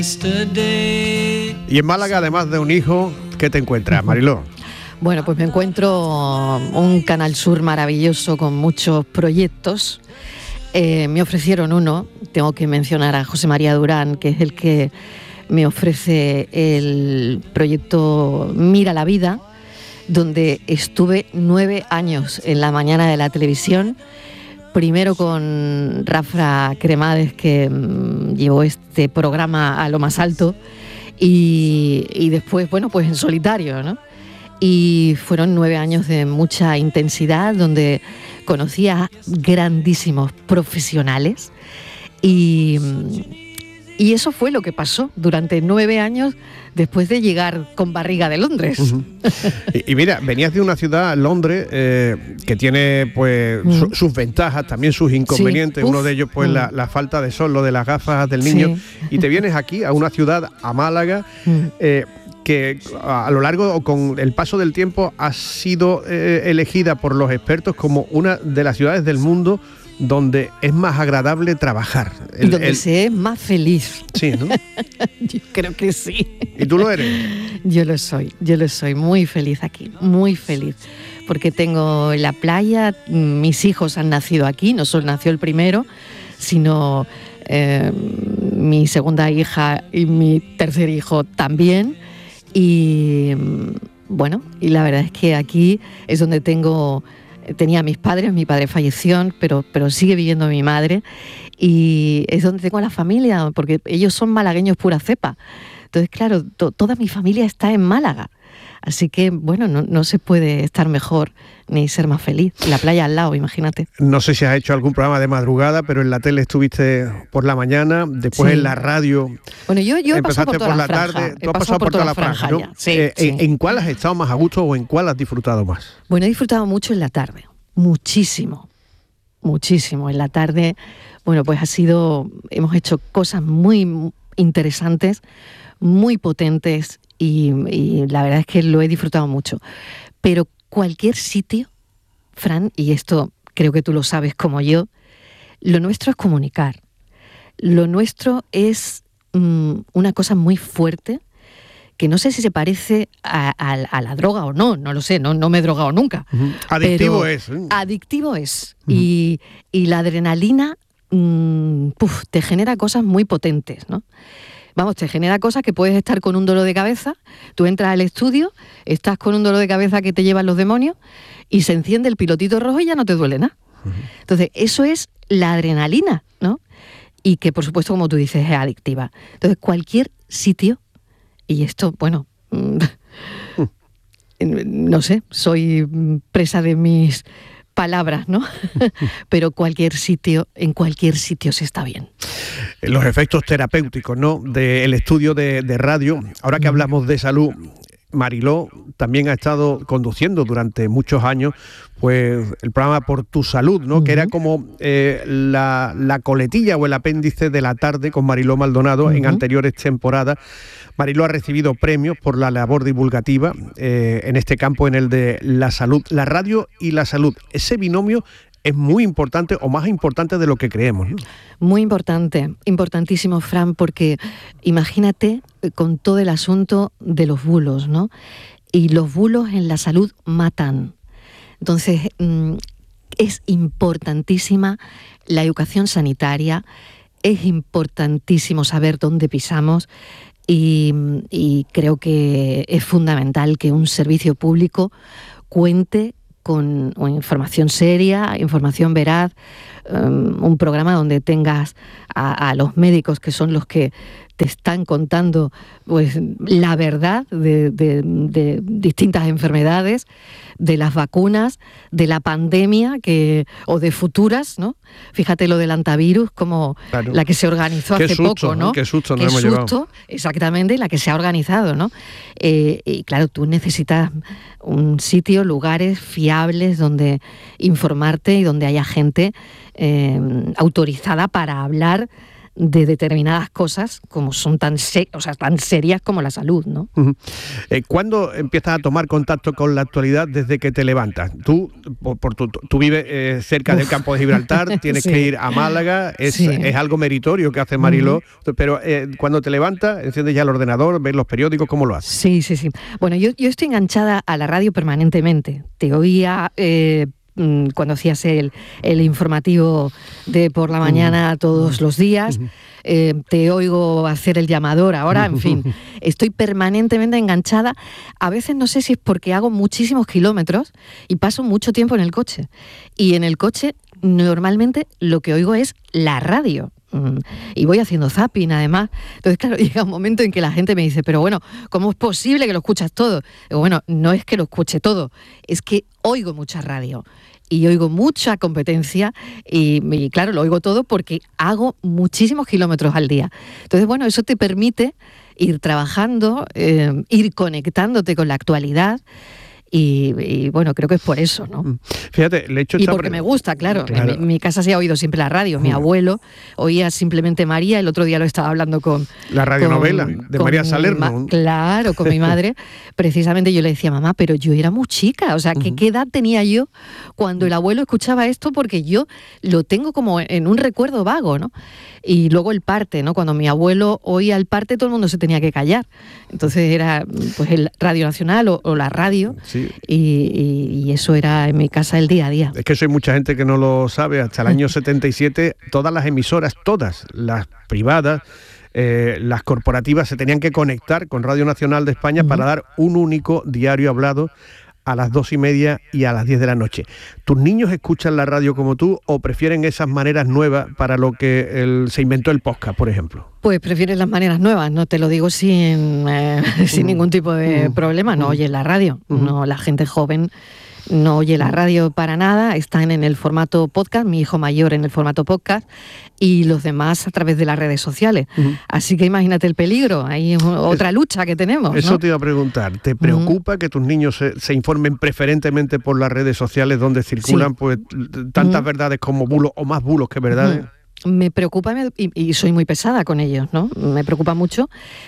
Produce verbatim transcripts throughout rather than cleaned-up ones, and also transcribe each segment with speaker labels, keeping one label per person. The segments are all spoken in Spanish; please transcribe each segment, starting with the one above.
Speaker 1: Y en Málaga, además de un hijo, ¿qué te encuentras, Mariló?
Speaker 2: Bueno, pues me encuentro un Canal Sur maravilloso con muchos proyectos. Eh, me ofrecieron uno, tengo que mencionar a José María Durán, que es el que me ofrece el proyecto Mira la Vida, donde estuve nueve años en la mañana de la televisión, primero con Rafa Cremades, que mmm, llevó este programa a lo más alto, y, y después, bueno, pues en solitario, ¿no? Y fueron nueve años de mucha intensidad, donde conocí a grandísimos profesionales y, y eso fue lo que pasó durante nueve años después de llegar con barriga de Londres. Uh-huh.
Speaker 1: y, y mira, venías de una ciudad, Londres, eh, que tiene pues uh-huh. su, sus ventajas, también sus inconvenientes, sí. Uno de ellos pues uh-huh. la, la falta de sol, lo de las gafas del niño, sí. Y te vienes aquí a una ciudad, a Málaga, uh-huh. eh, que a lo largo o con el paso del tiempo ha sido eh, elegida por los expertos como una de las ciudades del mundo donde es más agradable trabajar.
Speaker 2: El, y donde el... se es más feliz.
Speaker 1: Sí, ¿no?
Speaker 2: Yo creo que sí.
Speaker 1: ¿Y tú lo eres?
Speaker 2: Yo lo soy, yo lo soy, muy feliz aquí, muy feliz. Porque tengo la playa, mis hijos han nacido aquí, no solo nació el primero, sino eh, mi segunda hija y mi tercer hijo también. Y bueno, y la verdad es que aquí es donde tengo, tenía a mis padres, mi padre falleció, pero, pero sigue viviendo mi madre, y es donde tengo a la familia, porque ellos son malagueños pura cepa. Entonces, claro, to, toda mi familia está en Málaga. Así que, bueno, no, no se puede estar mejor ni ser más feliz. La playa al lado, imagínate.
Speaker 1: No sé si has hecho algún programa de madrugada, pero en la tele estuviste por la mañana, después sí. En la radio.
Speaker 2: Bueno, yo, yo he pasado por toda
Speaker 1: por
Speaker 2: la,
Speaker 1: la
Speaker 2: franja.
Speaker 1: tarde. Tú
Speaker 2: he
Speaker 1: has pasado por toda la franja,
Speaker 2: franja
Speaker 1: ¿no?
Speaker 2: Sí,
Speaker 1: eh,
Speaker 2: sí.
Speaker 1: ¿en, ¿En cuál has estado más a gusto o en cuál has disfrutado más?
Speaker 2: Bueno, he disfrutado mucho en la tarde, muchísimo, muchísimo. En la tarde, bueno, pues ha sido, hemos hecho cosas muy interesantes, muy potentes, y, y la verdad es que lo he disfrutado mucho. Pero cualquier sitio, Fran, y esto creo que tú lo sabes como yo, lo nuestro es comunicar. Lo nuestro es mmm, una cosa muy fuerte, que no sé si se parece a, a, a la droga o no, no lo sé, no, no me he drogado nunca.
Speaker 1: Uh-huh. Adictivo es. ¿eh?
Speaker 2: Adictivo es. Uh-huh. Y, y la adrenalina mmm, puf, te genera cosas muy potentes, ¿no? Vamos, te genera cosas que puedes estar con un dolor de cabeza, tú entras al estudio, estás con un dolor de cabeza que te llevan los demonios y se enciende el pilotito rojo y ya no te duele nada. Uh-huh. Entonces, eso es la adrenalina, ¿no? Y que, por supuesto, como tú dices, es adictiva. Entonces, cualquier sitio, y esto, bueno, uh. no sé, soy presa de mis palabras, ¿no? Pero cualquier sitio, en cualquier sitio se está bien.
Speaker 1: Los efectos terapéuticos, ¿no?, del estudio de, de radio. Ahora que hablamos de salud, Mariló también ha estado conduciendo durante muchos años pues el programa Por tu Salud, ¿no? Uh-huh. Que era como eh, la, la coletilla o el apéndice de la tarde con Mariló Maldonado. Uh-huh. En anteriores temporadas. Mariló ha recibido premios por la labor divulgativa eh, en este campo, en el de la salud, la radio y la salud. Ese binomio es muy importante, o más importante de lo que creemos, ¿no?
Speaker 2: Muy importante, importantísimo, Fran, porque imagínate con todo el asunto de los bulos, ¿no? Y los bulos en la salud matan. Entonces, mmm, es importantísima la educación sanitaria, es importantísimo saber dónde pisamos, y, y creo que es fundamental que un servicio público cuente con información seria, información veraz, um, un programa donde tengas a, a los médicos, que son los que te están contando pues la verdad de, de, de distintas enfermedades, de las vacunas, de la pandemia que o de futuras, ¿no? Fíjate lo del antivirus, como claro. La que se organizó
Speaker 1: Qué
Speaker 2: hace
Speaker 1: susto,
Speaker 2: poco, ¿no?
Speaker 1: ¿no? Qué susto nos
Speaker 2: Qué
Speaker 1: hemos
Speaker 2: susto,
Speaker 1: llevado.
Speaker 2: Exactamente, la que se ha organizado, ¿no? Eh, y claro, tú necesitas un sitio, lugares fiables donde informarte y donde haya gente eh, autorizada para hablar de determinadas cosas como son tan, se- o sea, tan serias como la salud, ¿no?
Speaker 1: Uh-huh. Eh, ¿Cuándo empiezas a tomar contacto con la actualidad desde que te levantas? Tú, por, por tu, tú vives eh, cerca Uf. del campo de Gibraltar, tienes sí. que ir a Málaga, es, sí. es algo meritorio que hace Mariló, uh-huh. pero eh, cuando te levantas, enciendes ya el ordenador, ves los periódicos, ¿cómo lo haces?
Speaker 2: Sí, sí, sí. Bueno, yo, yo estoy enganchada a la radio permanentemente. Te oía... Eh, cuando hacías el, el informativo de por la mañana uh-huh. todos los días, uh-huh. eh, te oigo hacer el llamador ahora, en fin, estoy permanentemente enganchada. A veces no sé si es porque hago muchísimos kilómetros y paso mucho tiempo en el coche. Y en el coche normalmente lo que oigo es la radio. Y voy haciendo zapping además. Entonces, claro, llega un momento en que la gente me dice, pero bueno, ¿cómo es posible que lo escuchas todo? Digo, bueno, no es que lo escuche todo, es que oigo mucha radio y oigo mucha competencia y, y claro, lo oigo todo porque hago muchísimos kilómetros al día. Entonces, bueno, eso te permite ir trabajando, eh, ir conectándote con la actualidad. Y, y bueno, creo que es por eso, ¿no?
Speaker 1: Fíjate, le he hecho
Speaker 2: y porque pre- me gusta, claro. claro. En, mi, en mi casa se ha oído siempre la radio. Mi uh-huh. abuelo oía simplemente María. El otro día lo estaba hablando con...
Speaker 1: La radionovela con, de con María Salerno.
Speaker 2: Ma- claro, con mi madre. Precisamente yo le decía, mamá, pero yo era muy chica. O sea, uh-huh. ¿qué, ¿qué edad tenía yo cuando el abuelo escuchaba esto? Porque yo lo tengo como en un recuerdo vago, ¿no? Y luego el parte, ¿no? Cuando mi abuelo oía el parte, todo el mundo se tenía que callar. Entonces era pues el Radio Nacional o, o la radio. Sí. Y, y, y eso era en mi casa el día a día.
Speaker 1: Es que eso hay mucha gente que no lo sabe. Hasta el año setenta y siete, todas las emisoras, todas las privadas, eh, las corporativas, se tenían que conectar con Radio Nacional de España uh-huh. para dar un único diario hablado a las dos y media y a las diez de la noche. ¿Tus niños escuchan la radio como tú o prefieren esas maneras nuevas para lo que el, se inventó el podcast, por ejemplo?
Speaker 2: Pues prefieren las maneras nuevas, no te lo digo sin, eh, uh-huh. sin ningún tipo de uh-huh. problema. No uh-huh. oyen la radio, uh-huh. no, la gente joven no oye la radio para nada, están en el formato podcast, mi hijo mayor en el formato podcast y los demás a través de las redes sociales. Uh-huh. Así que imagínate el peligro, hay otra es, lucha que tenemos.
Speaker 1: Eso
Speaker 2: ¿no?
Speaker 1: te iba a preguntar, ¿te preocupa uh-huh. que tus niños se, se informen preferentemente por las redes sociales donde circulan sí. pues tantas uh-huh. verdades como bulos o más bulos que verdades? Uh-huh.
Speaker 2: Me preocupa y, y soy muy pesada con ellos, ¿no? Me preocupa mucho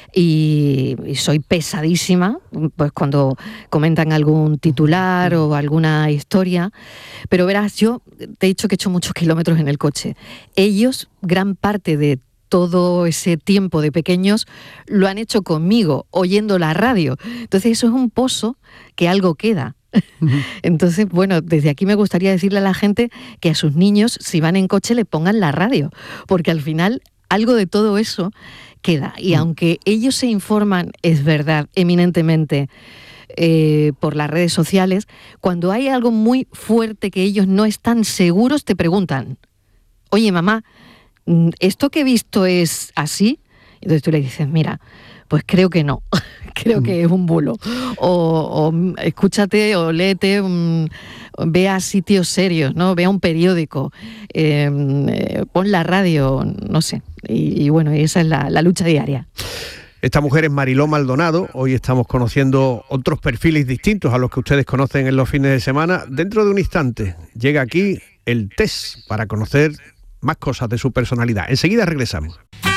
Speaker 2: y, y soy pesadísima, pues cuando comentan algún titular o alguna historia. Pero verás, yo te he dicho que he hecho muchos kilómetros en el coche. Ellos, gran parte de todo ese tiempo de pequeños, lo han hecho conmigo, oyendo la radio. Entonces eso es un pozo que algo queda. Entonces, bueno, desde aquí me gustaría decirle a la gente que a sus niños, si van en coche, le pongan la radio, porque al final algo de todo eso queda. Y aunque ellos se informan, es verdad, eminentemente eh, por las redes sociales, cuando hay algo muy fuerte que ellos no están seguros, te preguntan, oye, mamá, ¿esto que he visto es así? Entonces tú le dices, mira, pues creo que no, creo que es un bulo. O, o escúchate o léete, um, ve a sitios serios, ¿no? Ve a un periódico, eh, eh, pon la radio, no sé. Y, y bueno, esa es la, la lucha diaria.
Speaker 1: Esta mujer es Mariló Maldonado. Hoy estamos conociendo otros perfiles distintos a los que ustedes conocen en los fines de semana. Dentro de un instante llega aquí el test para conocer más cosas de su personalidad. Enseguida regresamos.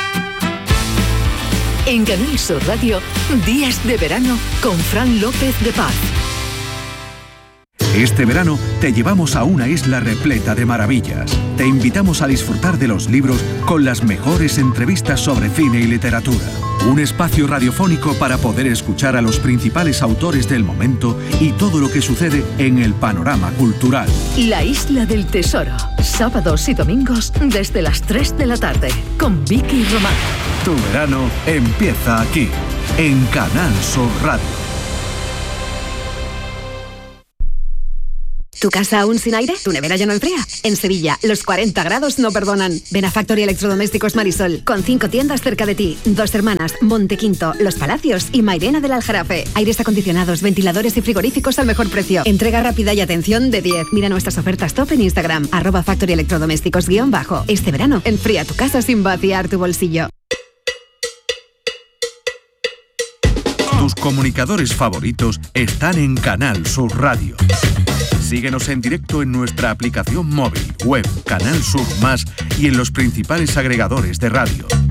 Speaker 3: En Canal Sur Radio, Días de Verano con Fran López de Paz.
Speaker 4: Este verano te llevamos a una isla repleta de maravillas. Te invitamos a disfrutar de los libros con las mejores entrevistas sobre cine y literatura. Un espacio radiofónico para poder escuchar a los principales autores del momento y todo lo que sucede en el panorama cultural.
Speaker 3: La Isla del Tesoro, sábados y domingos desde las tres de la tarde, con Vicky Román.
Speaker 4: Tu verano empieza aquí, en Canal Sur Radio.
Speaker 5: ¿Tu casa aún sin aire? ¿Tu nevera ya no enfría? En Sevilla, los cuarenta grados no perdonan. Ven a Factory Electrodomésticos Marisol, con cinco tiendas cerca de ti. Dos Hermanas, Montequinto, Los Palacios y Mairena del Aljarafe. Aires acondicionados, ventiladores y frigoríficos al mejor precio. Entrega rápida y atención de diez. Mira nuestras ofertas top en Instagram, arroba Factory Electrodomésticos guión bajo. Este verano, enfría tu casa sin vaciar tu bolsillo.
Speaker 4: Tus comunicadores favoritos están en Canal Sur Radio. Síguenos en directo en nuestra aplicación móvil, web, Canal Sur Más y en los principales agregadores de radio.